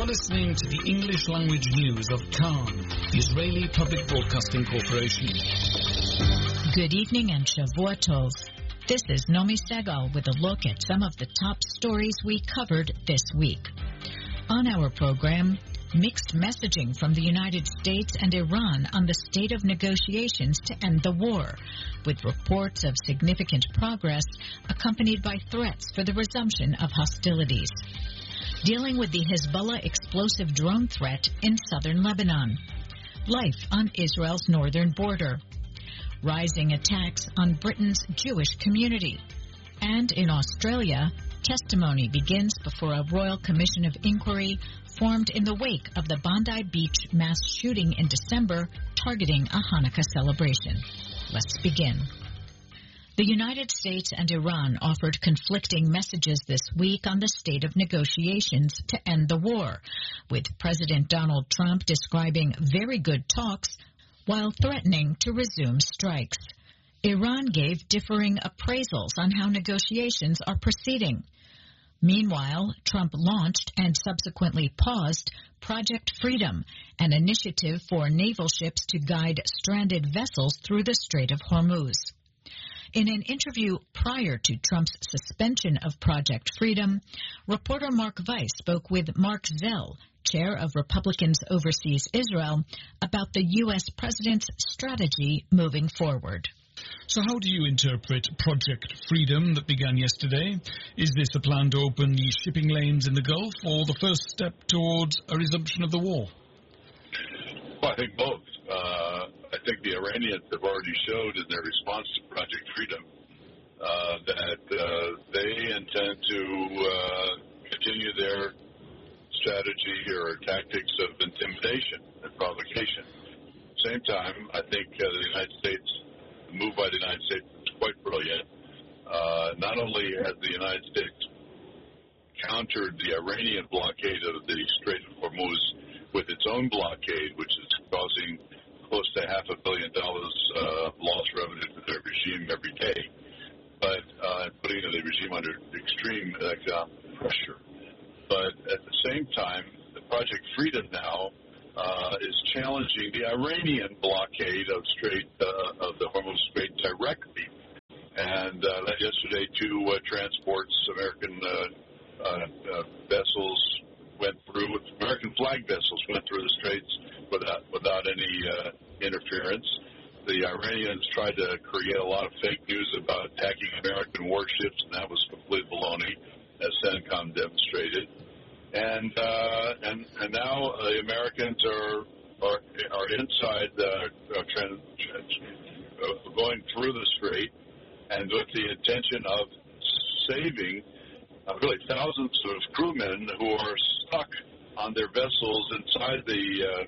You're listening to the English language news of Khan, the Israeli Public Broadcasting Corporation. Good evening and Shavua Tov. This is Nomi Segal with a look at some of the top stories we covered this week. On our program, mixed messaging from the United States and Iran on the state of negotiations to end the war, with reports of significant progress accompanied by threats for the resumption of hostilities. Dealing with the Hezbollah explosive drone threat in southern Lebanon. Life on Israel's northern border. Rising attacks on Britain's Jewish community. And in Australia, testimony begins before a Royal Commission of Inquiry formed in the wake of the Bondi Beach mass shooting in December targeting a Hanukkah celebration. Let's begin. The United States and Iran offered conflicting messages this week on the state of negotiations to end the war, with President Donald Trump describing very good talks while threatening to resume strikes. Iran gave differing appraisals on how negotiations are proceeding. Meanwhile, Trump launched and subsequently paused Project Freedom, an initiative for naval ships to guide stranded vessels through the Strait of Hormuz. In an interview prior to Trump's suspension of Project Freedom, reporter Mark Weiss spoke with Mark Zell, chair of Republicans Overseas Israel, about the U.S. president's strategy moving forward. So how do you interpret Project Freedom that began yesterday? Is this a plan to open the shipping lanes in the Gulf or the first step towards a resumption of the war? Well, I think both. I think the Iranians have already showed in their response to Project Freedom that they intend to continue their strategy or tactics of intimidation and provocation. At the same time, I think the United States, the move by the United States is quite brilliant. Not only has the United States countered the Iranian blockade of the Strait of Hormuz with its own blockade, which is causing close to $500 million lost revenue to their regime every day, but putting the regime under extreme economic pressure. But at the same time, the Project Freedom now is challenging the Iranian blockade of the Hormuz Strait directly. And yesterday, two American vessels went through, American flag vessels went through the straits without any interference. The Iranians tried to create a lot of fake news about attacking American warships, and that was complete baloney, as CENTCOM demonstrated. And now the Americans are inside going through the strait, and with the intention of saving really thousands of crewmen who are stuck on their vessels inside the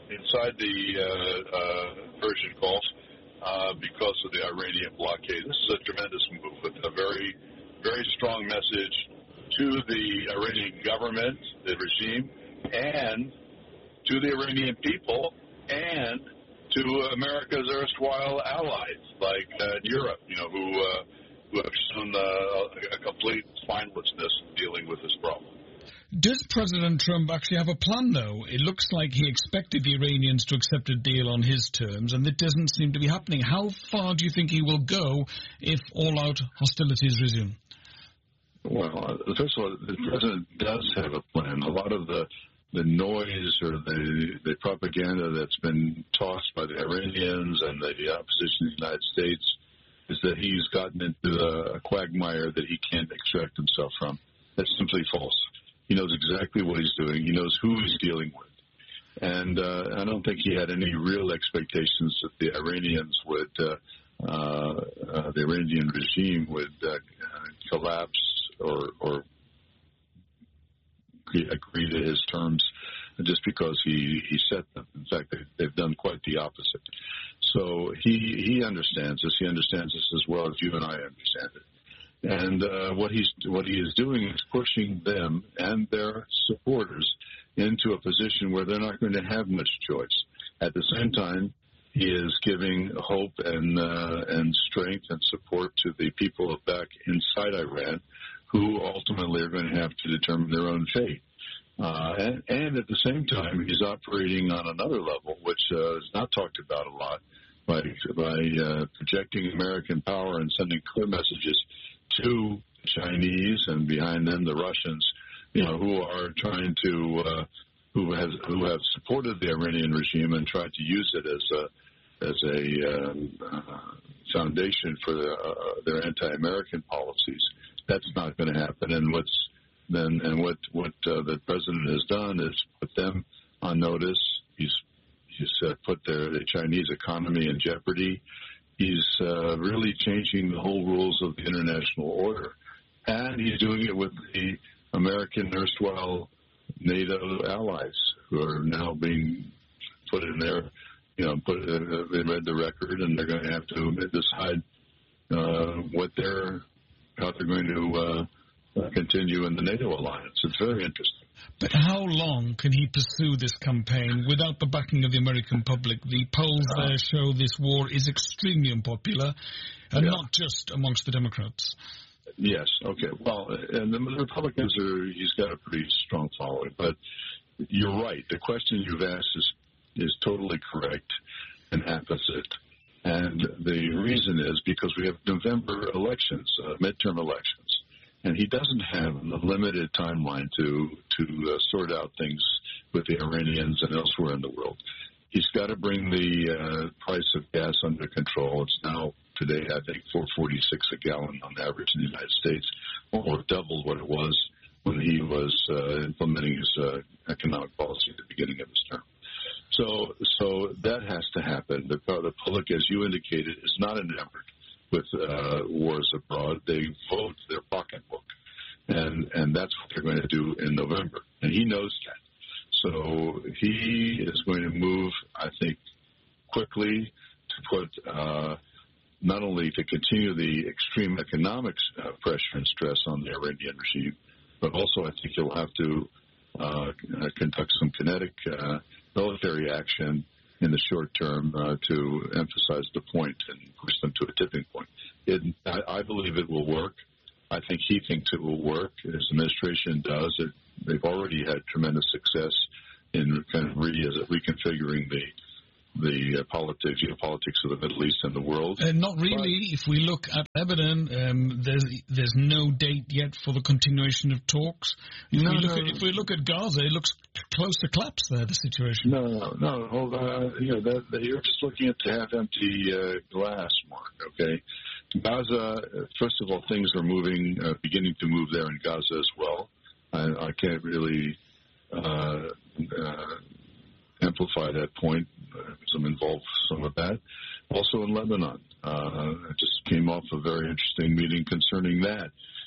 Persian Gulf because of the Iranian blockade. This is a tremendous move with a very, very strong message to the Iranian government, the regime, and to the Iranian people, and to America's erstwhile allies like Europe, who have shown a complete spinelessness in dealing with this problem. Does President Trump actually have a plan, though? It looks like he expected the Iranians to accept a deal on his terms, and it doesn't seem to be happening. How far do you think he will go if all-out hostilities resume? Well, first of all, the president does have a plan. A lot of the noise or the propaganda that's been tossed by the Iranians and the opposition in the United States is that he's gotten into a quagmire that he can't extract himself from. That's simply false. He knows exactly what he's doing. He knows who he's dealing with. And I don't think he had any real expectations that the Iranians would, the Iranian regime would collapse or agree to his terms just because he set them. In fact, they've done quite the opposite. So he understands this. He understands this as well as you and I understand it. And what he is doing is pushing them and their supporters into a position where they're not going to have much choice. At the same time, he is giving hope and strength and support to the people back inside Iran, who ultimately are going to have to determine their own fate. And at the same time, he's operating on another level, which is not talked about a lot, by projecting American power and sending clear messages to the Chinese and behind them the Russians, who are trying to who have supported the Iranian regime and tried to use it as a foundation for their anti-American policies. That's not going to happen. And what the president has done is put them on notice. He's put the Chinese economy in jeopardy. He's really changing the whole rules of the international order, and he's doing it with the American erstwhile NATO allies who are now being put in there. They read the record, and they're going to have to decide how they're going to continue in the NATO alliance. It's very interesting. But how long can he pursue this campaign without the backing of the American public? The polls there show this war is extremely unpopular, and not just amongst the Democrats. Yes, okay. Well, and the Republicans he's got a pretty strong following. But you're right. The question you've asked is totally correct and apposite. And the reason is because we have November elections, midterm elections. And he doesn't have a limited timeline to sort out things with the Iranians and elsewhere in the world. He's got to bring the price of gas under control. It's now, today, I think, $4.46 a gallon on average in the United States, or double what it was when he was implementing his economic policy at the beginning of his term. So that has to happen. The public, as you indicated, is not enamored with wars abroad. They vote their pocketbook, and that's what they're going to do in November, and he knows that. So he is going to move, I think, quickly to put not only to continue the extreme economic pressure and stress on the Iranian regime, but also I think he'll have to conduct some kinetic military action in the short term to emphasize the point and push them to a tipping point. I believe it will work. I think he thinks it will work. His administration does. They've already had tremendous success in kind of reconfiguring the geopolitics of the Middle East and the world. Not really. If we look at Lebanon, there's no date yet for the continuation of talks. If we look at Gaza, it looks close to collapse there, the situation. No. Hold on. You're just looking at the half-empty glass, Mark, okay? Gaza, first of all, things are beginning to move there in Gaza as well. I can't really amplify that point because I'm involved with some of that. Also in Lebanon, I just came off a very interesting meeting concerning that.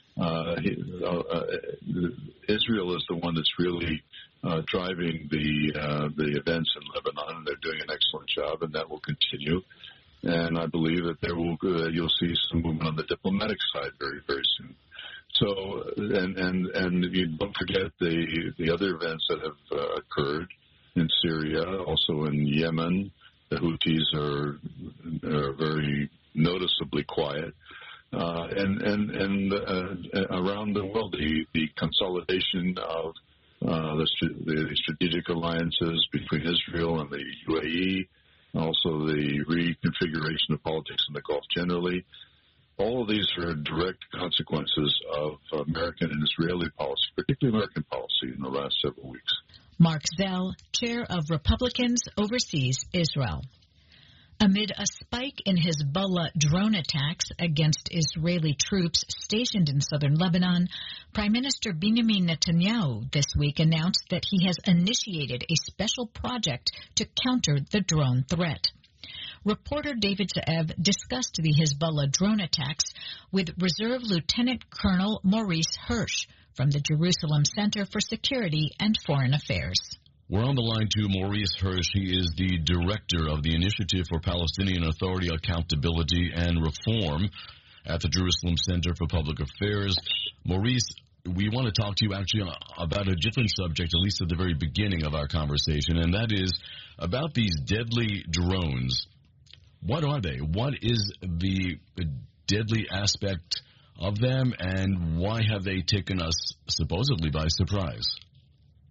Israel is the one that's really driving the events in Lebanon, and they're doing an excellent job, and that will continue. And I believe that you'll see some movement on the diplomatic side very, very soon. So, and you don't forget the other events that have occurred in Syria, also in Yemen. The Houthis are very noticeably quiet. And around the world, the consolidation of the strategic alliances between Israel and the UAE, also the reconfiguration of politics in the Gulf generally. All of these are direct consequences of American and Israeli policy, particularly American policy in the last several weeks. Mark Zell, chair of Republicans Overseas Israel. Amid a spike in Hezbollah drone attacks against Israeli troops stationed in southern Lebanon, Prime Minister Benjamin Netanyahu this week announced that he has initiated a special project to counter the drone threat. Reporter David Ze'ev discussed the Hezbollah drone attacks with Reserve Lieutenant Colonel Maurice Hirsch from the Jerusalem Center for Security and Foreign Affairs. We're on the line to Maurice Hirsch. He is the director of the Initiative for Palestinian Authority Accountability and Reform at the Jerusalem Center for Public Affairs. Maurice, we want to talk to you actually about a different subject, at least at the very beginning of our conversation, and that is about these deadly drones. What are they? What is the deadly aspect of them, and why have they taken us supposedly by surprise?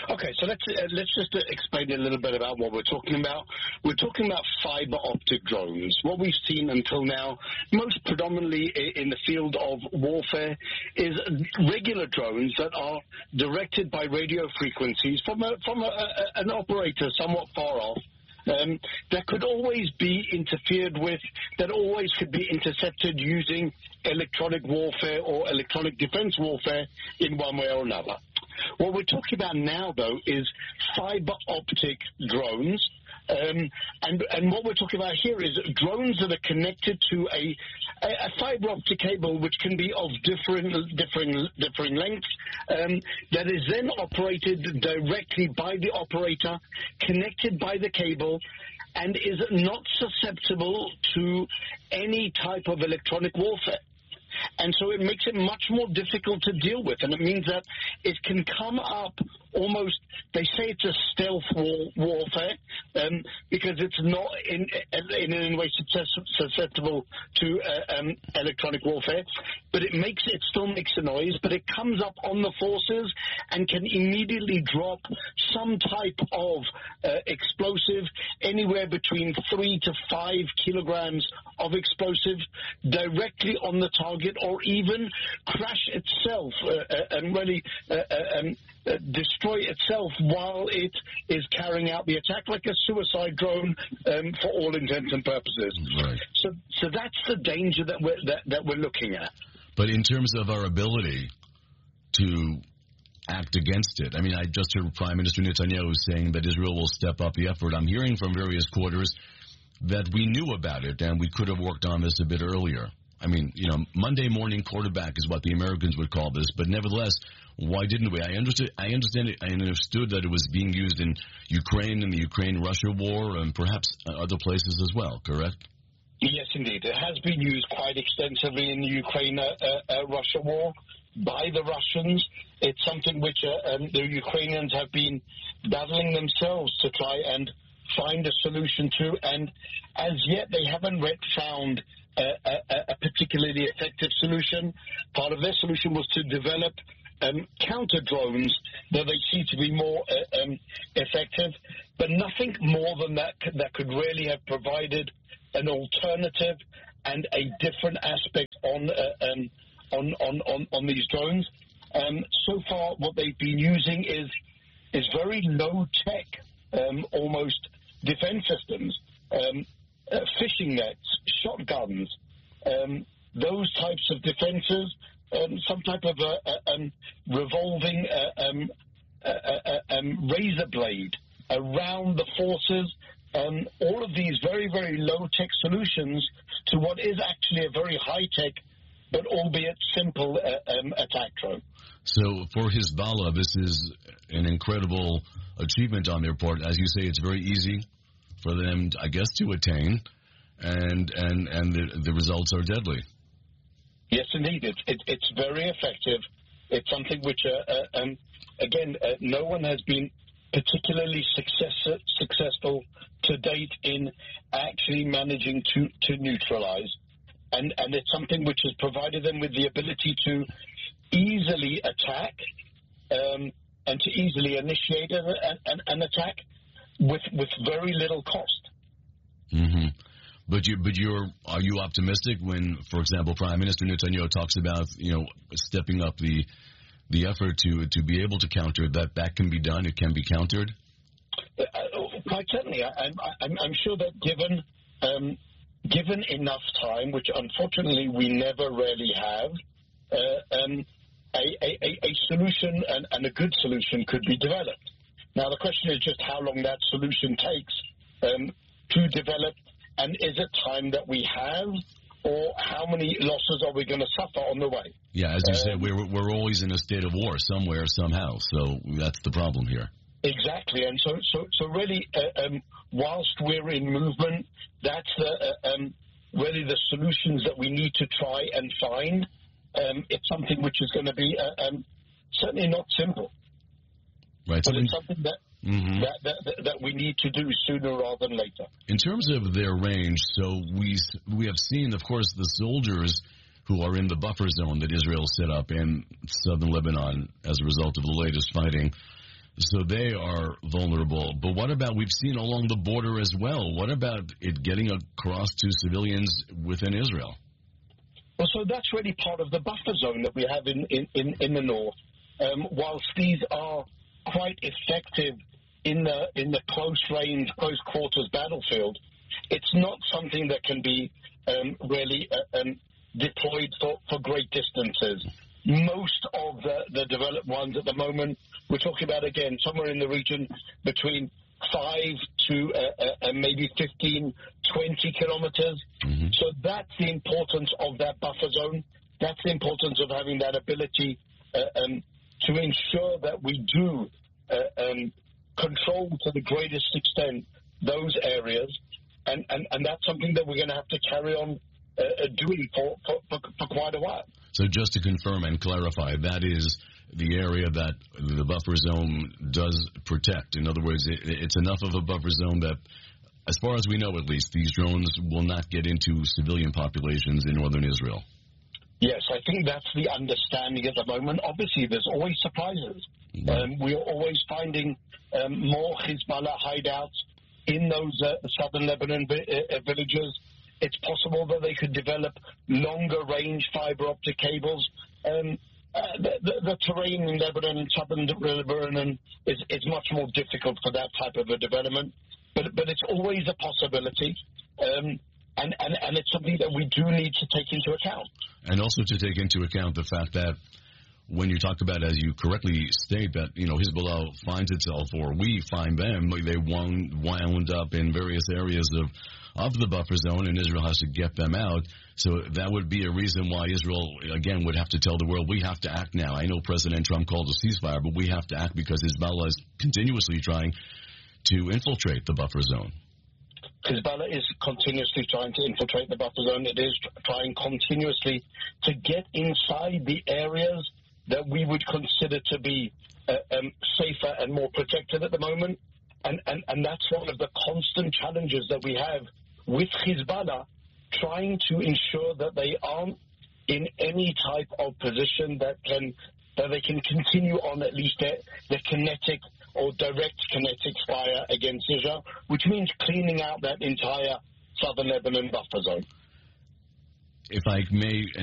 Okay, so let's just explain a little bit about what we're talking about. We're talking about fiber optic drones. What we've seen until now, most predominantly in the field of warfare, is regular drones that are directed by radio frequencies from an operator somewhat far off. That could always be interfered with, that always could be intercepted using electronic warfare or electronic defense warfare in one way or another. What we're talking about now, though, is fiber optic drones. And what we're talking about here is drones that are connected to a fiber optic cable, which can be of differing lengths, that is then operated directly by the operator, connected by the cable, and is not susceptible to any type of electronic warfare. And so it makes it much more difficult to deal with, and it means that it can come up almost, they say it's a stealth warfare, because it's not in any way susceptible to electronic warfare, but it still makes a noise, but it comes up on the forces and can immediately drop some type of explosive, anywhere between 3 to 5 kilograms of explosive directly on the target, or even crash itself and really destroy itself while it is carrying out the attack, like a suicide drone for all intents and purposes. Right. So that's the danger that we're looking at. But in terms of our ability to act against it, I mean, I just heard Prime Minister Netanyahu saying that Israel will step up the effort. I'm hearing from various quarters that we knew about it and we could have worked on this a bit earlier. I mean, Monday morning quarterback is what the Americans would call this, but nevertheless, why didn't we? I understood that it was being used in Ukraine, in the Ukraine-Russia war, and perhaps other places as well, correct? Yes, indeed. It has been used quite extensively in the Ukraine-Russia war by the Russians. It's something which the Ukrainians have been battling themselves to try and find a solution to, and as yet they haven't found a particularly effective solution. Part of their solution was to develop counter drones that they see to be more effective, but nothing more than that could really have provided an alternative and a different aspect on these drones. So far, what they've been using is very low tech, almost defense systems. Fishing nets, shotguns, those types of defenses, some type of revolving razor blade around the forces, all of these very, very low-tech solutions to what is actually a very high-tech, but albeit simple attack drone. So for Hezbollah, this is an incredible achievement on their part. As you say, it's very easy for them, I guess, to attain, and the results are deadly. Yes, indeed. It's very effective. It's something which, again, no one has been particularly successful to date in actually managing to neutralize. And it's something which has provided them with the ability to easily attack and to easily initiate an attack with very little cost. Mm-hmm. But are you optimistic when, for example, Prime Minister Netanyahu talks about stepping up the effort to be able to counter that can be done, it can be countered? Quite certainly. I'm sure that given enough time, which unfortunately we never really have, a solution and a good solution could be developed. Now the question is just how long that solution takes to develop, and is it time that we have, or how many losses are we going to suffer on the way? Yeah, as you said, we're always in a state of war somewhere, somehow. So that's the problem here. Exactly, and so really, whilst we're in movement, that's really the solutions that we need to try and find. It's something which is going to be certainly not simple, right? But it's something that we need to do sooner rather than later. In terms of their range, so we have seen, of course, the soldiers who are in the buffer zone that Israel set up in southern Lebanon as a result of the latest fighting. So they are vulnerable. But what about, we've seen along the border as well, what about it getting across to civilians within Israel? Well, so that's really part of the buffer zone that we have in the north. Whilst these are quite effective in the close range, close quarters battlefield, it's not something that can be really deployed for great distances. Most of the developed ones at the moment, we're talking about, again, somewhere in the region between 5 to maybe 15, 20 kilometers. Mm-hmm. So that's the importance of that buffer zone. That's the importance of having that ability to ensure that we do control to the greatest extent those areas. And that's something that we're going to have to carry on doing for quite a while. So just to confirm and clarify, that is the area that the buffer zone does protect. In other words, it's enough of a buffer zone that, as far as we know at least, these drones will not get into civilian populations in northern Israel. Yes, I think that's the understanding at the moment. Obviously, there's always surprises. We are always finding more Hezbollah hideouts in those southern Lebanon villages. It's possible that they could develop longer-range fiber optic cables. The terrain in Lebanon and southern Lebanon is much more difficult for that type of a development, but it's always a possibility, and it's something that we do need to take into account. And also to take into account the fact that when you talk about, as you correctly state, that, you know, Hezbollah finds itself, or we find them, they wound up in various areas of the buffer zone, and Israel has to get them out. So that would be a reason why Israel, again, would have to tell the world, we have to act now. I know President Trump called a ceasefire, but we have to act because Hezbollah is continuously trying to infiltrate the buffer zone. Hezbollah is continuously trying to infiltrate the buffer zone. It is trying continuously to get inside the areas that we would consider to be safer and more protected at the moment. And that's one of the constant challenges that we have with Hezbollah, trying to ensure that they aren't in any type of position that they can continue on at least their kinetic or direct kinetic fire against Israel, which means cleaning out that entire southern Lebanon buffer zone. If I may